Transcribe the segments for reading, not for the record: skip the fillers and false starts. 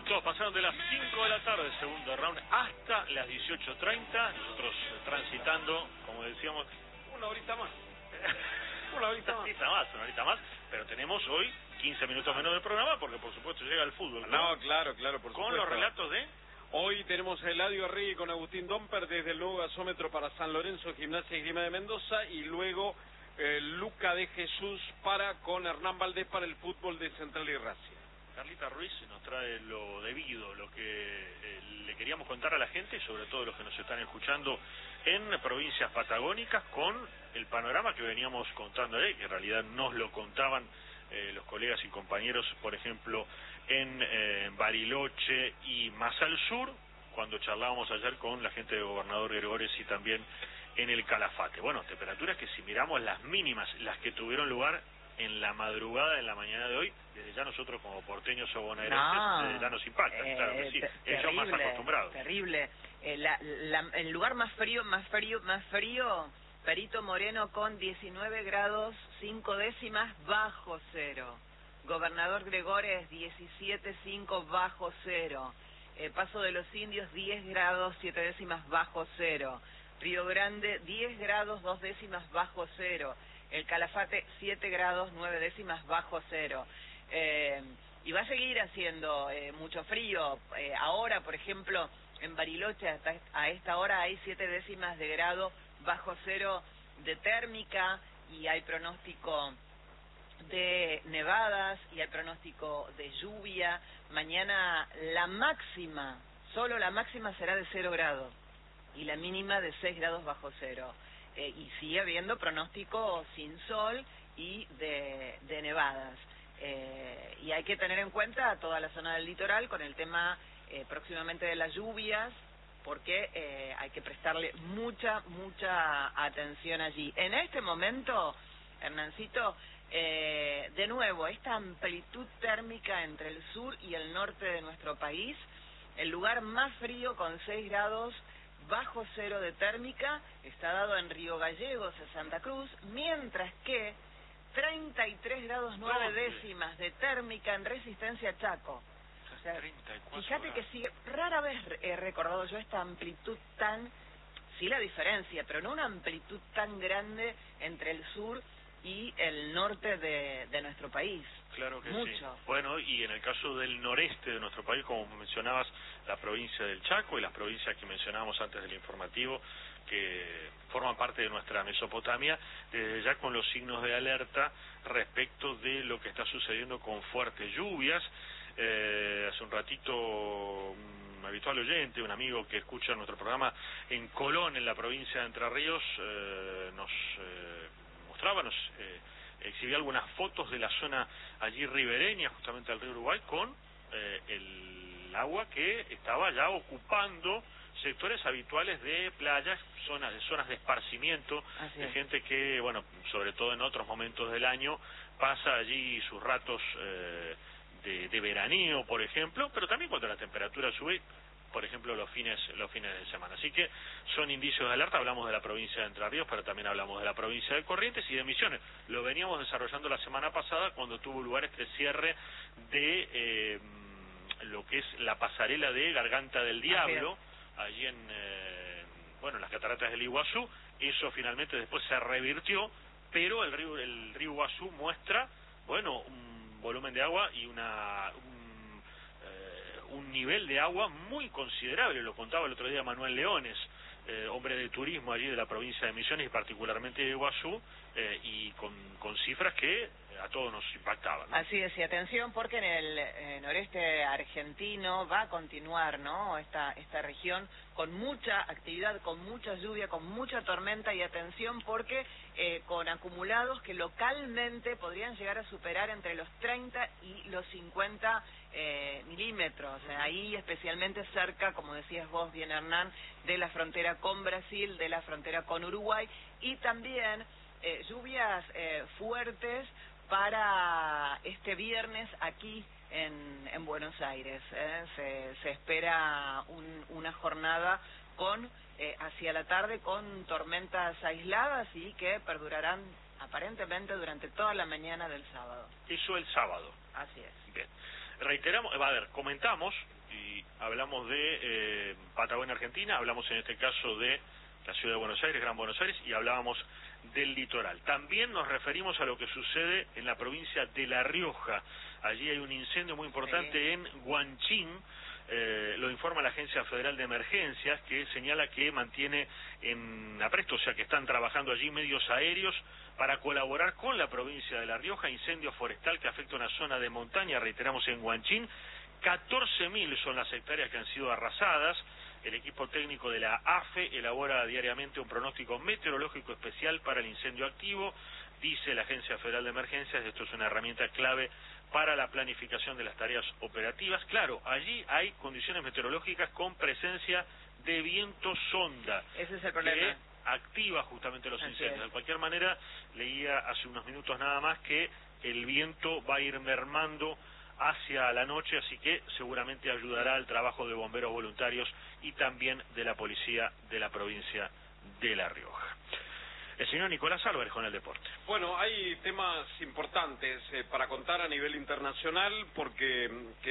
minutos pasaron de las 5 de la tarde, segundo round, hasta las 18:30. Nosotros transitando, como decíamos, una horita más. Una horita más. Pero tenemos hoy 15 minutos menos del programa porque, por supuesto, llega el fútbol. No, claro, por supuesto. Con los relatos de... Hoy tenemos a Eladio Arregui con Agustín Domper desde el nuevo gasómetro para San Lorenzo, Gimnasia y Grima de Mendoza, y luego Luca de Jesús con Hernán Valdés para el fútbol de Central y Racing. Carlita Ruiz nos trae lo debido, lo que le queríamos contar a la gente, sobre todo los que nos están escuchando en provincias patagónicas, con el panorama que veníamos contando, que en realidad nos lo contaban los colegas y compañeros, por ejemplo, en Bariloche y más al sur, cuando charlábamos ayer con la gente de Gobernador Gregores y también en el Calafate. Bueno, temperaturas que si miramos las mínimas, las que tuvieron lugar en la madrugada, en la mañana de hoy, desde ya nosotros como porteños o bonaerenses, ya nos impacta, claro que sí, ellos más acostumbrados. Terrible, el lugar más frío, Perito Moreno con 19 grados 5 décimas bajo cero. Gobernador Gregores 17,5 bajo cero. Paso de los Indios 10 grados 7 décimas bajo cero. Río Grande 10 grados 2 décimas bajo cero. El Calafate 7 grados 9 décimas bajo cero. Y va a seguir haciendo mucho frío. Ahora, por ejemplo, en Bariloche hasta a esta hora hay 7 décimas de grado bajo cero de térmica, y hay pronóstico de nevadas y hay pronóstico de lluvia. Mañana la máxima, solo la máxima será de 0 grados y la mínima de 6 grados bajo cero. Y sigue habiendo pronóstico sin sol y de nevadas. Y hay que tener en cuenta toda la zona del litoral con el tema próximamente de las lluvias, porque hay que prestarle mucha atención allí. En este momento, Hernancito, de nuevo, esta amplitud térmica entre el sur y el norte de nuestro país, el lugar más frío con 6 grados bajo cero de térmica está dado en Río Gallegos, en Santa Cruz, mientras que 33 grados 9 décimas de térmica en Resistencia Chaco. O sea, fíjate que sí, rara vez he recordado yo esta amplitud tan, sí la diferencia, pero no una amplitud tan grande entre el sur y el norte de nuestro país. Claro que mucho. Sí. Bueno, y en el caso del noreste de nuestro país, como mencionabas, la provincia del Chaco y las provincias que mencionábamos antes del informativo, que forman parte de nuestra Mesopotamia, ya con los signos de alerta respecto de lo que está sucediendo con fuertes lluvias. Hace un ratito un habitual oyente, un amigo que escucha nuestro programa en Colón, en la provincia de Entre Ríos, nos mostraba, nos exhibía algunas fotos de la zona allí ribereña, justamente al río Uruguay, con el agua que estaba ya ocupando sectores habituales de playas, zonas de esparcimiento, de gente que, bueno, sobre todo en otros momentos del año, pasa allí sus ratos de veraneo, por ejemplo, pero también cuando la temperatura sube, por ejemplo, los fines de semana. Así que son indicios de alerta. Hablamos de la provincia de Entre Ríos, pero también hablamos de la provincia de Corrientes y de Misiones. Lo veníamos desarrollando la semana pasada cuando tuvo lugar este cierre de lo que es la pasarela de Garganta del Diablo, allí en las cataratas del Iguazú. Eso finalmente después se revirtió, pero el río Iguazú muestra, bueno, un volumen de agua y un nivel de agua muy considerable. Lo contaba el otro día Manuel Leones, hombre de turismo allí de la provincia de Misiones y particularmente de Iguazú, y con cifras que a todos nos impactaban, ¿no? Así es, y atención porque en el noreste argentino va a continuar, ¿no?, esta región con mucha actividad, con mucha lluvia, con mucha tormenta, y atención porque con acumulados que localmente podrían llegar a superar entre los 30 y los 50 milímetros, ahí especialmente cerca, como decías vos bien, Hernán, de la frontera con Brasil, de la frontera con Uruguay, y también lluvias fuertes para este viernes aquí en Buenos Aires. Se espera una jornada con hacia la tarde con tormentas aisladas y que perdurarán aparentemente durante toda la mañana del sábado. Eso el sábado. Así es. Bien. Reiteramos, comentamos hablamos de Patagonia Argentina, hablamos en este caso de la ciudad de Buenos Aires, Gran Buenos Aires, y hablábamos del litoral. También nos referimos a lo que sucede en la provincia de La Rioja. Allí hay un incendio muy importante en Guanchín. Lo informa la Agencia Federal de Emergencias, que señala que mantiene en apresto, o sea que están trabajando allí medios aéreos para colaborar con la provincia de La Rioja. Incendio forestal que afecta una zona de montaña, reiteramos, en Guanchín. 14.000 son las hectáreas que han sido arrasadas. El equipo técnico de la AFE elabora diariamente un pronóstico meteorológico especial para el incendio activo. Dice la Agencia Federal de Emergencias, esto es una herramienta clave para la planificación de las tareas operativas. Claro, allí hay condiciones meteorológicas con presencia de viento sonda. Ese es el problema. Que activa justamente los incendios. De cualquier manera, leía hace unos minutos nada más que el viento va a ir mermando hacia la noche, así que seguramente ayudará al trabajo de bomberos voluntarios y también de la policía de la provincia de La Rioja. El señor Nicolás Álvarez con el deporte. Bueno, hay temas importantes para contar a nivel internacional, porque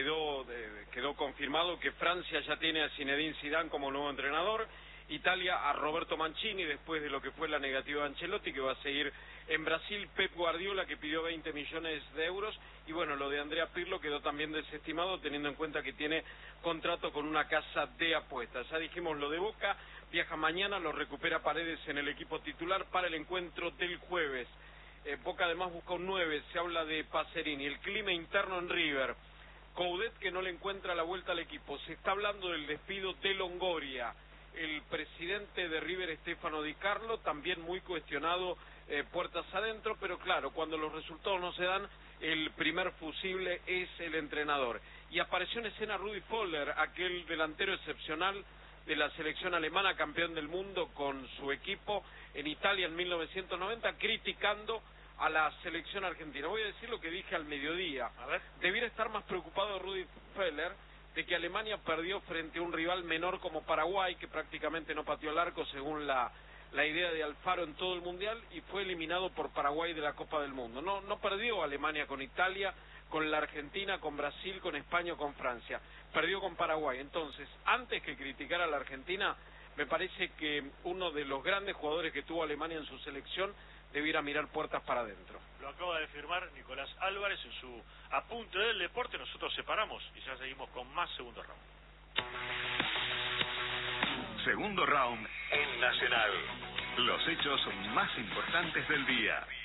quedó confirmado que Francia ya tiene a Zinedine Zidane como nuevo entrenador, Italia a Roberto Mancini después de lo que fue la negativa de Ancelotti, que va a seguir en Brasil Pep Guardiola, que pidió 20 millones de euros, y bueno, lo de Andrea Pirlo quedó también desestimado teniendo en cuenta que tiene contrato con una casa de apuestas. Ya dijimos lo de Boca, viaja mañana, lo recupera Paredes en el equipo titular para el encuentro del jueves. Boca además busca un 9, se habla de Pacerini. El clima interno en River, Coudet que no le encuentra la vuelta al equipo, se está hablando del despido de Longoria. El presidente de River, Stefano Di Carlo, también muy cuestionado puertas adentro, pero claro, cuando los resultados no se dan, el primer fusible es el entrenador. Y apareció en escena Rudi Völler, aquel delantero excepcional de la selección alemana, campeón del mundo con su equipo en Italia en 1990, criticando a la selección argentina. Voy a decir lo que dije al mediodía. A ver. Debiera estar más preocupado Rudi Völler de que Alemania perdió frente a un rival menor como Paraguay, que prácticamente no pateó el arco según la idea de Alfaro en todo el Mundial, y fue eliminado por Paraguay de la Copa del Mundo. No perdió Alemania con Italia, con la Argentina, con Brasil, con España, con Francia. Perdió con Paraguay. Entonces, antes que criticar a la Argentina, me parece que uno de los grandes jugadores que tuvo Alemania en su selección debiera mirar puertas para adentro. Lo acaba de firmar Nicolás Álvarez en su apunte del deporte. Nosotros separamos y ya seguimos con más segundo round. Segundo round en Nacional. Los hechos más importantes del día.